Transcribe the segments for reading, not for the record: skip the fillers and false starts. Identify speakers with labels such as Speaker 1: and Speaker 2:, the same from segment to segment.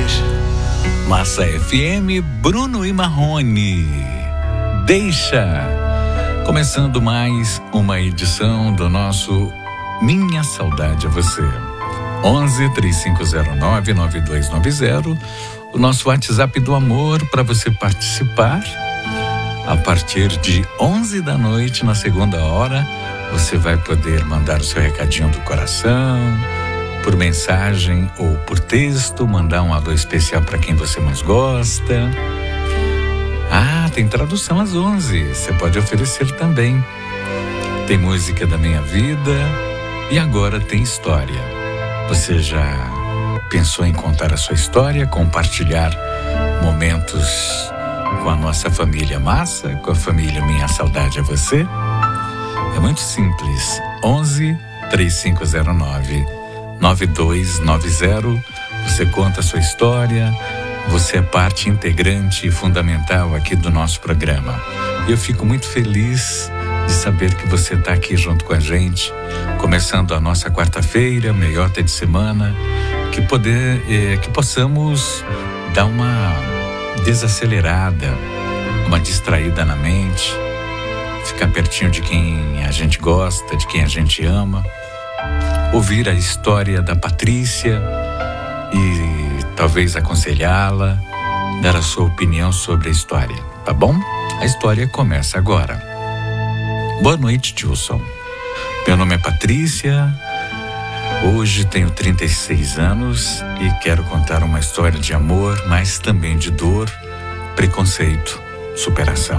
Speaker 1: Massa FM, Bruno e Marrone. Deixa. Começando mais uma edição do nosso Minha Saudade a Você. 11-3509-9290. O nosso WhatsApp do amor para você participar. A partir de 11 da noite, na segunda hora, você vai poder mandar o seu recadinho do coração, por mensagem ou por texto, mandar um alô especial para quem você mais gosta. Ah, tem tradução às 11, você pode oferecer também. Tem música da minha vida e agora tem história. Você já pensou em contar a sua história, compartilhar momentos com a nossa família Massa, com a família Minha Saudade a Você? É muito simples. 11-3509-9290. Você conta a sua história. Você é parte integrante e fundamental aqui do nosso programa. E eu fico muito feliz de saber que você está aqui junto com a gente, começando a nossa quarta-feira, meiota de semana, que possamos dar uma desacelerada, uma distraída na mente, ficar pertinho de quem a gente gosta, de quem a gente ama, ouvir a história da Patrícia e talvez aconselhá-la, dar a sua opinião sobre a história, tá bom? A história começa agora. Boa noite, Tilson. Meu nome é Patrícia, hoje tenho 36 anos e quero contar uma história de amor, mas também de dor, preconceito, superação.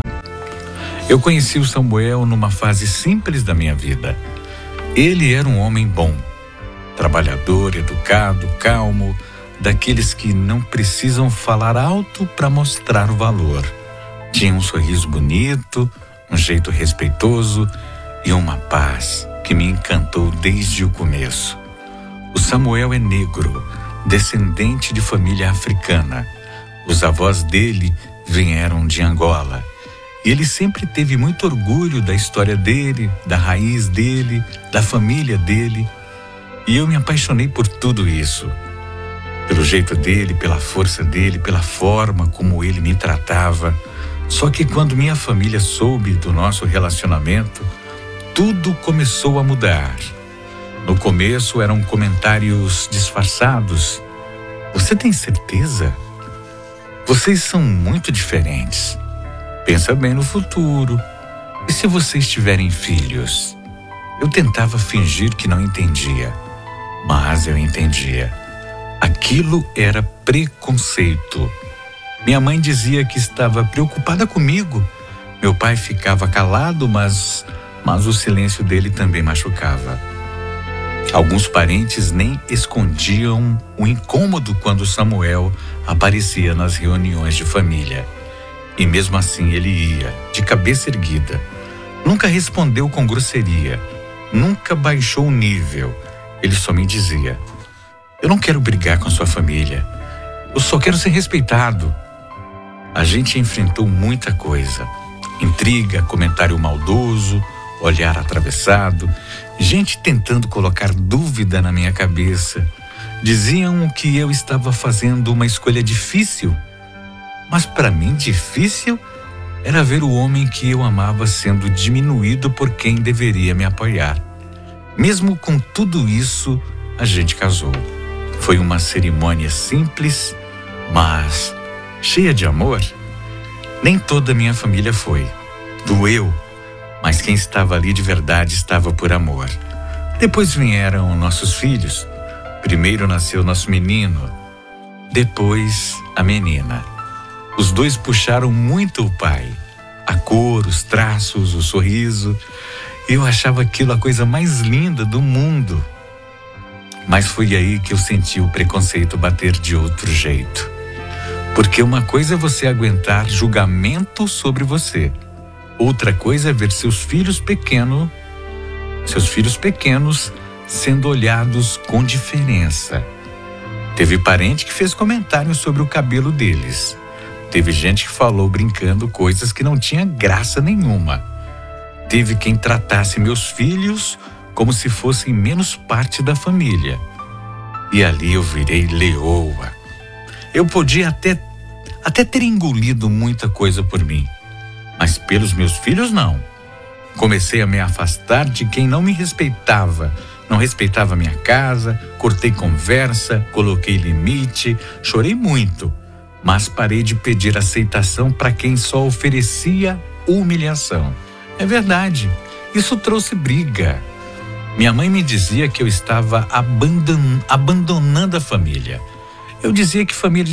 Speaker 1: Eu conheci o Samuel numa fase simples da minha vida. Ele era um homem bom, trabalhador, educado, calmo, daqueles que não precisam falar alto para mostrar o valor. Tinha um sorriso bonito, um jeito respeitoso e uma paz que me encantou desde o começo. O Samuel é negro, descendente de família africana. Os avós dele vieram de Angola. E ele sempre teve muito orgulho da história dele, da raiz dele, da família dele. E eu me apaixonei por tudo isso. Pelo jeito dele, pela força dele, pela forma como ele me tratava. Só que quando minha família soube do nosso relacionamento, tudo começou a mudar. No começo eram comentários disfarçados. Você tem certeza? Vocês são muito diferentes. Pensa bem no futuro. E se vocês tiverem filhos? Eu tentava fingir que não entendia, mas eu entendia. Aquilo era preconceito. Minha mãe dizia que estava preocupada comigo. Meu pai ficava calado, mas o silêncio dele também machucava. Alguns parentes nem escondiam o incômodo quando Samuel aparecia nas reuniões de família. E mesmo assim ele ia, de cabeça erguida. Nunca respondeu com grosseria. Nunca baixou o nível. Ele só me dizia: eu não quero brigar com sua família. Eu só quero ser respeitado. A gente enfrentou muita coisa. Intriga, comentário maldoso, olhar atravessado, gente tentando colocar dúvida na minha cabeça. Diziam que eu estava fazendo uma escolha difícil. Mas para mim difícil era ver o homem que eu amava sendo diminuído por quem deveria me apoiar. Mesmo com tudo isso, a gente casou. Foi uma cerimônia simples, mas cheia de amor. Nem toda a minha família foi. Doeu, mas quem estava ali de verdade estava por amor. Depois vieram nossos filhos. Primeiro nasceu nosso menino, depois a menina. Os dois puxaram muito o pai. A cor, os traços, o sorriso. Eu achava aquilo a coisa mais linda do mundo. Mas foi aí que eu senti o preconceito bater de outro jeito. Porque uma coisa é você aguentar julgamento sobre você. Outra coisa é ver seus filhos pequenos sendo olhados com diferença. Teve parente que fez comentários sobre o cabelo deles. Teve gente que falou brincando coisas que não tinha graça nenhuma. Teve quem tratasse meus filhos como se fossem menos parte da família. E ali eu virei leoa. Eu podia até ter engolido muita coisa por mim, mas pelos meus filhos não. Comecei a me afastar de quem não me respeitava, não respeitava minha casa, cortei conversa, coloquei limite, chorei muito, mas parei de pedir aceitação para quem só oferecia humilhação. É verdade, isso trouxe briga. Minha mãe me dizia que eu estava abandonando a família. Eu dizia que família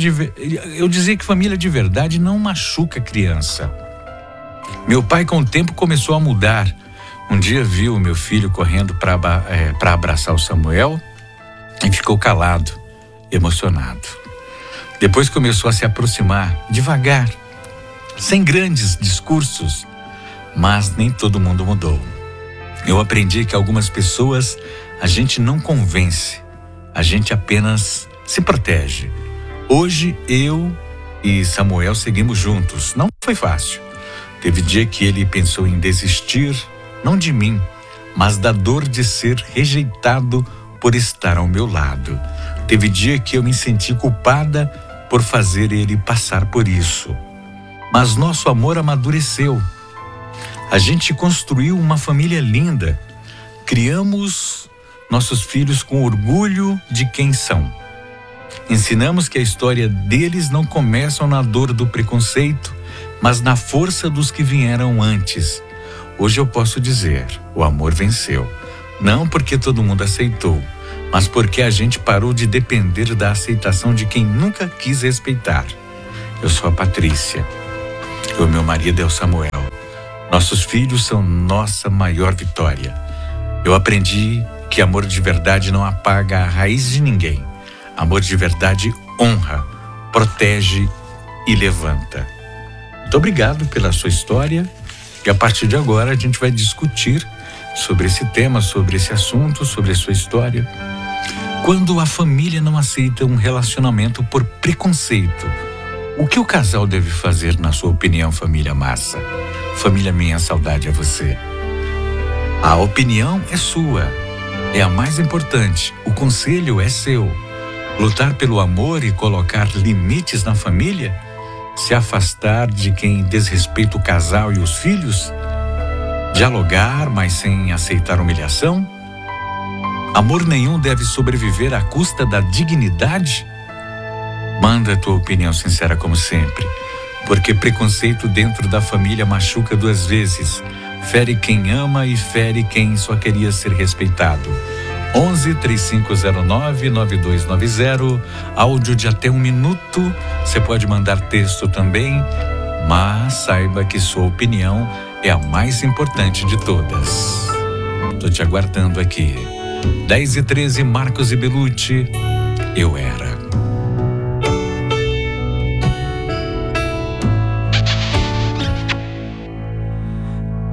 Speaker 1: de verdade não machuca criança. Meu pai, com o tempo, começou a mudar. Um dia viu o meu filho correndo para abraçar o Samuel e ficou calado, emocionado. Depois começou a se aproximar, devagar, sem grandes discursos, mas nem todo mundo mudou. Eu aprendi que algumas pessoas a gente não convence, a gente apenas se protege. Hoje eu e Samuel seguimos juntos. Não foi fácil. Teve dia que ele pensou em desistir, não de mim, mas da dor de ser rejeitado por estar ao meu lado. Teve dia que eu me senti culpada por fazer ele passar por isso. Mas nosso amor amadureceu. A gente construiu uma família linda. Criamos nossos filhos com orgulho de quem são. Ensinamos que a história deles não começa na dor do preconceito, mas na força dos que vieram antes. Hoje eu posso dizer, o amor venceu. Não porque todo mundo aceitou, mas porque a gente parou de depender da aceitação de quem nunca quis respeitar. Eu sou a Patrícia. O meu marido é o Samuel. Nossos filhos são nossa maior vitória. Eu aprendi que amor de verdade não apaga a raiz de ninguém. Amor de verdade honra, protege e levanta. Muito obrigado pela sua história. E a partir de agora a gente vai discutir sobre esse tema, sobre esse assunto, sobre a sua história. Quando a família não aceita um relacionamento por preconceito, o que o casal deve fazer, na sua opinião, família massa? Família minha, saudade a você. A opinião é sua, é a mais importante. O conselho é seu. Lutar pelo amor e colocar limites na família? Se afastar de quem desrespeita o casal e os filhos? Dialogar, mas sem aceitar humilhação? Amor nenhum deve sobreviver à custa da dignidade? Manda a tua opinião sincera como sempre, porque preconceito dentro da família machuca duas vezes. Fere quem ama e fere quem só queria ser respeitado. 11-3509-9290, áudio de até 1 minuto. Você pode mandar texto também, mas saiba que sua opinião é a mais importante de todas. Estou te aguardando aqui. 10h13, Marcos e Belucci, Eu Era.